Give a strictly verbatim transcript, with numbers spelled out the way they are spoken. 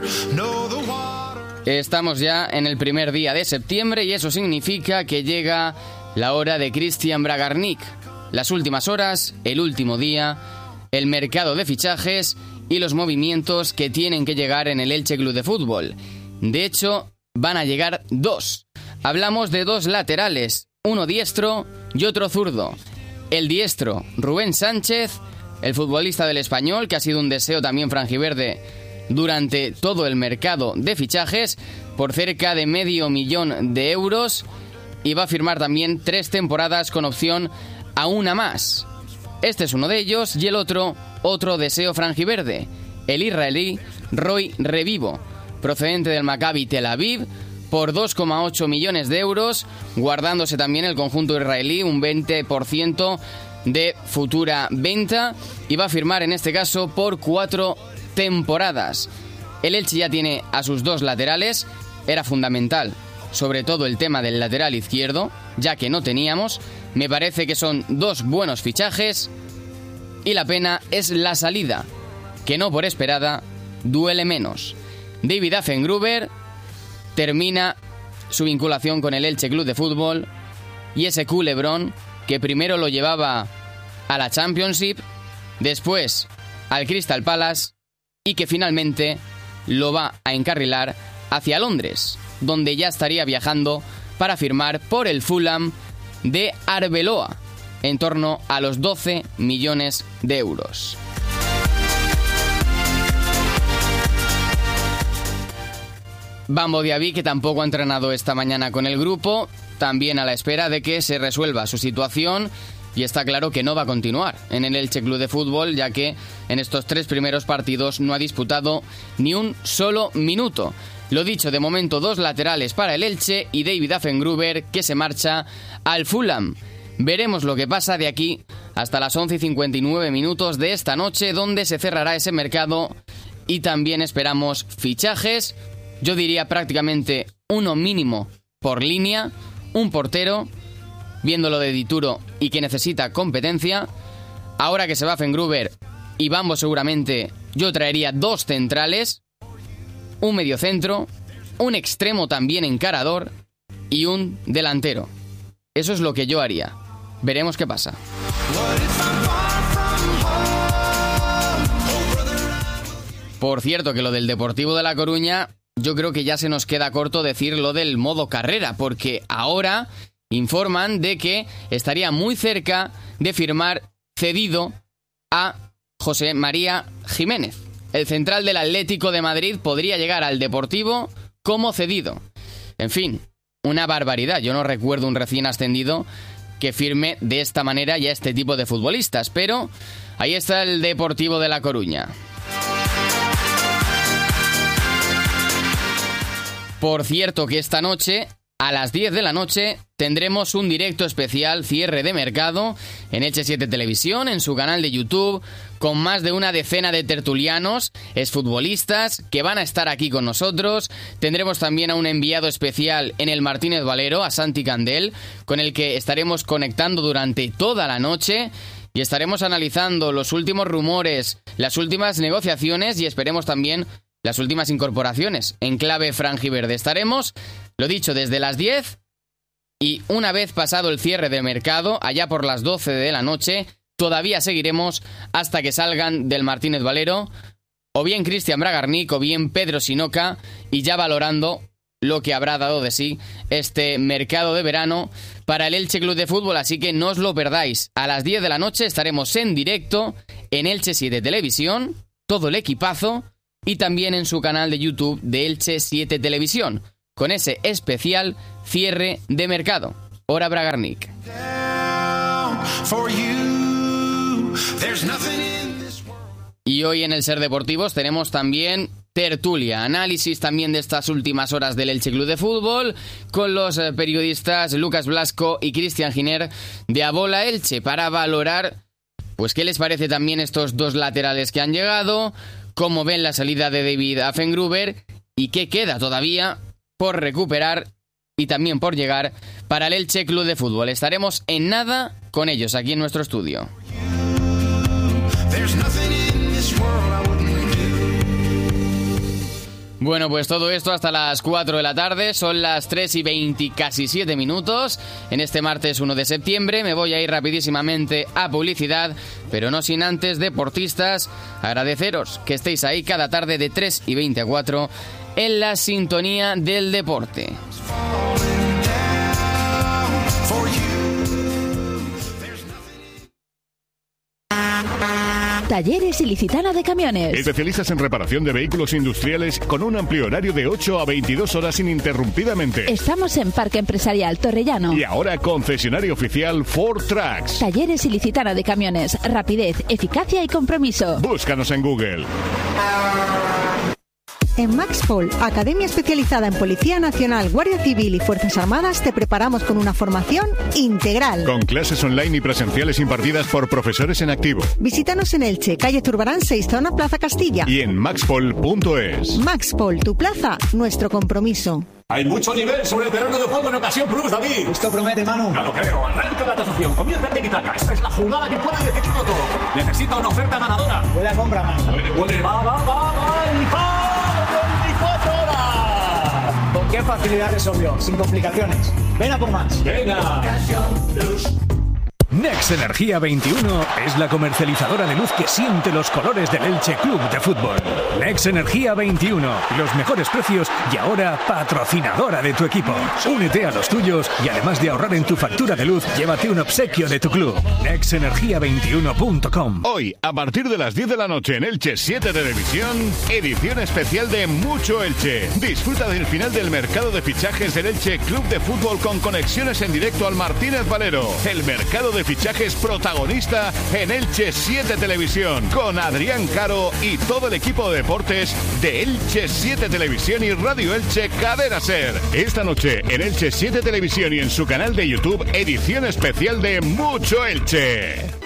Estamos ya en el primer día de septiembre y eso significa que llega la hora de Christian Bragarnik. Las últimas horas, el último día, el mercado de fichajes y los movimientos que tienen que llegar en el Elche Club de Fútbol. De hecho, van a llegar dos. Hablamos de dos laterales, uno diestro y otro zurdo. El diestro, Rubén Sánchez, el futbolista del Español, que ha sido un deseo también franjiverde durante todo el mercado de fichajes, por cerca de medio millón de euros, y va a firmar también tres temporadas con opción a una más. Este es uno de ellos, y el otro, otro deseo franjiverde, el israelí Roy Revivo, procedente del Maccabi Tel Aviv, por dos coma ocho millones de euros, guardándose también el conjunto israelí un veinte por ciento de futura venta, y va a firmar en este caso por cuatro temporadas. El Elche ya tiene a sus dos laterales, era fundamental, sobre todo el tema del lateral izquierdo, ya que no teníamos. Me parece que son dos buenos fichajes y la pena es la salida, que no por esperada duele menos. David Affengruber termina su vinculación con el Elche Club de Fútbol y ese culebrón que primero lo llevaba a la Championship, después al Crystal Palace y que finalmente lo va a encarrilar hacia Londres, donde ya estaría viajando para firmar por el Fulham de Arbeloa, en torno a los doce millones de euros. Bambo Diaby, que tampoco ha entrenado esta mañana con el grupo, también a la espera de que se resuelva su situación, y está claro que no va a continuar en el Elche Club de Fútbol, ya que en estos tres primeros partidos no ha disputado ni un solo minuto. Lo dicho, de momento dos laterales para el Elche y David Affengruber, que se marcha al Fulham. Veremos lo que pasa de aquí hasta las once y cincuenta y nueve minutos de esta noche, donde se cerrará ese mercado, y también esperamos fichajes. Yo diría prácticamente uno mínimo por línea, un portero, viéndolo de Dituro y que necesita competencia. Ahora que se va Affengruber y Bambo seguramente, yo traería dos centrales, un mediocentro, un extremo también encarador y un delantero. Eso es lo que yo haría. Veremos qué pasa. Por cierto, que lo del Deportivo de La Coruña, yo creo que ya se nos queda corto decir lo del modo carrera, porque ahora informan de que estaría muy cerca de firmar cedido a José María Jiménez. El central del Atlético de Madrid podría llegar al Deportivo como cedido. En fin, una barbaridad. Yo no recuerdo un recién ascendido que firme de esta manera ya este tipo de futbolistas, pero ahí está el Deportivo de La Coruña. Por cierto que esta noche, a las diez de la noche, tendremos un directo especial cierre de mercado en Elche siete Televisión, en su canal de YouTube, con más de una decena de tertulianos, exfutbolistas, que van a estar aquí con nosotros. Tendremos también a un enviado especial en el Martínez Valero, a Santi Candel, con el que estaremos conectando durante toda la noche y estaremos analizando los últimos rumores, las últimas negociaciones y esperemos también las últimas incorporaciones en clave franjiverde. Estaremos, lo dicho, desde las diez y una vez pasado el cierre de mercado, allá por las doce de la noche, todavía seguiremos hasta que salgan del Martínez Valero o bien Christian Bragarnik o bien Pedro Sinoca, y ya valorando lo que habrá dado de sí este mercado de verano para el Elche Club de Fútbol, así que no os lo perdáis. A las diez de la noche estaremos en directo en Elche siete Televisión, todo el equipazo, y también en su canal de YouTube de Elche siete Televisión, con ese especial cierre de mercado. Hora Bragarnik. Y hoy en el Ser Deportivos tenemos también tertulia, análisis también de estas últimas horas del Elche Club de Fútbol, con los periodistas Lucas Blasco y Cristian Giner de A Bola Elche, para valorar pues qué les parece también estos dos laterales que han llegado, cómo ven la salida de David Affengruber y qué queda todavía por recuperar y también por llegar para el Elche Club de Fútbol. Estaremos en nada con ellos aquí en nuestro estudio. Bueno, pues todo esto hasta las cuatro de la tarde, son las tres y veinte, casi siete minutos. En este martes uno de septiembre me voy a ir rapidísimamente a publicidad, pero no sin antes, deportistas, agradeceros que estéis ahí cada tarde de tres y veinte a cuatro en la sintonía del deporte. Talleres Ilicitana de Camiones. Especialistas en reparación de vehículos industriales con un amplio horario de ocho a veintidós horas ininterrumpidamente. Estamos en Parque Empresarial Torrellano. Y ahora concesionario oficial Ford Trucks. Talleres Ilicitana de Camiones. Rapidez, eficacia y compromiso. Búscanos en Google. En Maxpol, academia especializada en Policía Nacional, Guardia Civil y Fuerzas Armadas, te preparamos con una formación integral. Con clases online y presenciales impartidas por profesores en activo. Visítanos en Elche, calle Zurbarán seis, zona Plaza Castilla. Y en maxpol punto es. Maxpol, tu plaza, nuestro compromiso. Hay mucho nivel sobre el terreno de juego en Ocasión Plus, David. Esto promete, Manu. Ya lo creo. Arranca la tasación. Comienza el tiki-taka. Esta es la jugada que puede decidirlo todo. Necesita una oferta ganadora. Puede compra, Manu. Puede, puede. Va, va, va, va. Y va. veinticuatro horas. ¿Con qué facilidad resolvió? Sin complicaciones. Ven a por más. Venga. Ocasión Plus. Nex Energía veintiuno es la comercializadora de luz que siente los colores del Elche Club de Fútbol. Nex Energía veintiuno, los mejores precios y ahora patrocinadora de tu equipo. Únete a los tuyos y además de ahorrar en tu factura de luz, llévate un obsequio de tu club. nex energía veintiuno punto com. Hoy, a partir de las diez de la noche en Elche siete Televisión, edición especial de Mucho Elche. Disfruta del final del mercado de fichajes del Elche Club de Fútbol con conexiones en directo al Martínez Valero. El mercado de fichajes protagonista en Elche siete Televisión, con Adrián Caro y todo el equipo de deportes de Elche siete Televisión y Radio Elche Cadena Ser. Esta noche en Elche siete Televisión y en su canal de YouTube, edición especial de Mucho Elche.